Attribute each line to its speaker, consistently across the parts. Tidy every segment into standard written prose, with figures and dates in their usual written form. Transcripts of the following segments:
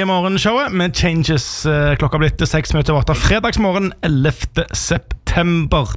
Speaker 1: i morgenshowet med Changes. Klokka blitt 6:08 fredagsmorgen 11. september.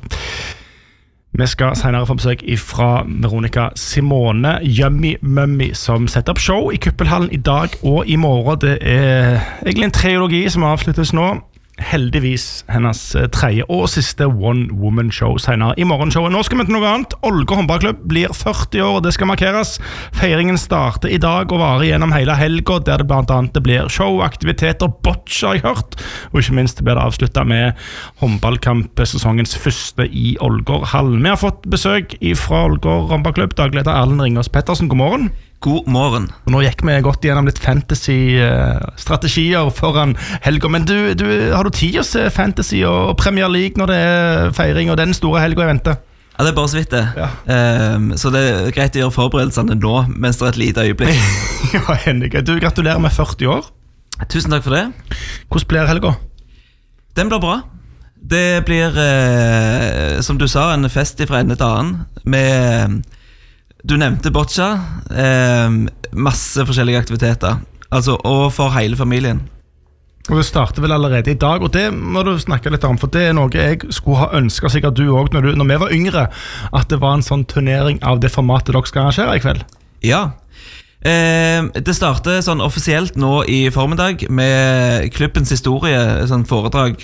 Speaker 1: Vi skal senere få besøk fra Veronica Simone, Yummy Mummy, som setter opp show i Kuppelhallen i dag og i morgen. Det egentlig en trilogi som avsluttes nå. Heldigvis hennes tredje og siste one-woman-show senere i morgenshowet. Nå skal vi til noe annet. Olga håndballklubb blir 40 år, og det skal markeres. Feiringen starter i dag og varer gjennom hele helgen, der det blant annet blir show, aktiviteter, boccia, jeg hørt, og ikke minst blir det avsluttet med håndballkamp, sesongens første i Ålgårdhallen. Vi har fått besøk fra Ålgård håndballklubb, dagleder Erlend Ringås Pettersen. God morgen.
Speaker 2: God morgen.
Speaker 1: Og nå gikk vi godt gjennom litt fantasy-strategier foran helgen, men har du tid å se fantasy og Premier League når det feiring og den store helgen i vente?
Speaker 2: Ja, det bare så vidt det. Ja. Så det greit å gjøre forberedelsene nå, mens det et lite øyeblikk.
Speaker 1: Ja, enig. Du, gratulerer med 40 år.
Speaker 2: Tusen takk for det.
Speaker 1: Hvordan blir helgen? Den
Speaker 2: blir bra. Det blir, som du sa, en fest fra ende til annen, med... Du nevnte boccia, masse forskjellige aktiviteter, altså, og for hele familien.
Speaker 1: Og det starter vel allerede i dag, og det må du snakke litt om, for det noe jeg skulle ha ønsket, sikkert du også, når vi var yngre, at det var en sånn turnering av det formatet dere skal arrangere i kveld.
Speaker 2: Ja, det starter sånn offisielt nå i formiddag med klubbens historie, sånn foredrag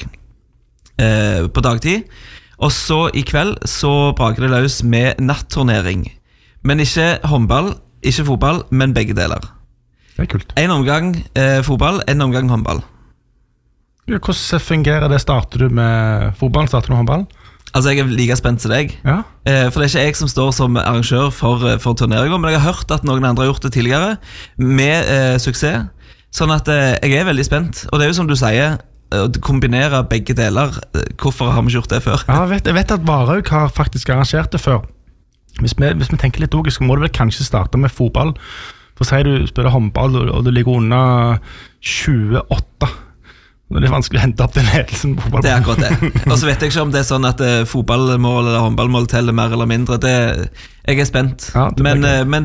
Speaker 2: på dagtid, og så i kveld så braker det løs med natturnering. Men ikke håndball, ikke fotball, men begge deler.
Speaker 1: Det er kult.
Speaker 2: En omgang fotball, en omgang håndball.
Speaker 1: Ja, hvordan fungerer det? Starter du med fotball, starter du med håndball?
Speaker 2: Altså, jeg like spent som deg.
Speaker 1: Ja.
Speaker 2: For det ikke jeg som står som arrangør for turneringen, men jeg har hørt at noen andre har gjort det tidligere, med suksess. Sånn at jeg veldig spent. Og det jo som du sier, å kombinere begge deler. Hvorfor har vi ikke gjort det før?
Speaker 1: Ja, jeg vet at Varhaug har faktisk arrangert det før. Hvis vi tenker litt logisk, må du vel kanskje starte med fotball. For sier du spiller håndball, og du ligger under 28. Det er vanskelig å hente opp den ledelsen.
Speaker 2: Det akkurat det. Og så vet jeg ikke om det sånn at fotballmål eller håndballmål teller mer eller mindre. Jeg spent. Ja, men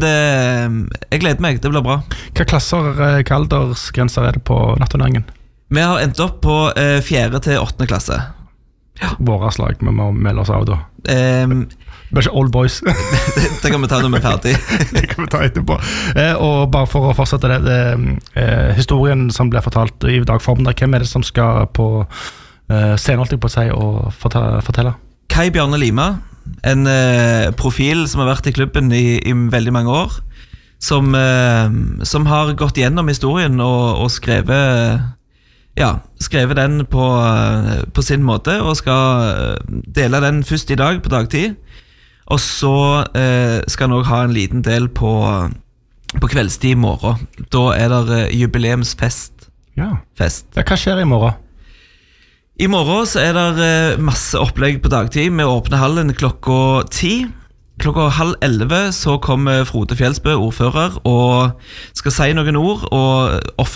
Speaker 2: jeg gleder meg, det blir bra.
Speaker 1: Hva klasser, hva aldersgrenser det på natturneringen?
Speaker 2: Vi har endt opp på 4. til 8. klasse.
Speaker 1: Ja. Våre slag, vi må melde oss av da. Det er ikke old boys.
Speaker 2: Det kan vi ta når vi ferdig.
Speaker 1: Det kan vi ta etterpå. Og bare for å fortsette det historien som ble fortalt i dag formiddag, hvem det som skal på scenen, holdt jeg på å si, og fortelle?
Speaker 2: Kai Bjarne Lima, en profil som har vært i klubben i veldig mange år, som har gått gjennom historien og skrevet den på sin måte, og skal dele den først i dag på dagtid. Og så skal han også ha en liten del på kveldstid i morgen. Da det jubileumsfest.
Speaker 1: Ja. Hva skjer i morgen?
Speaker 2: I morgen så det masse opplegg på dagtid. Vi åpner hallen klokka 10. Klokka 10:30 så kommer Frode Fjelsbø, ordfører, og skal si noen ord og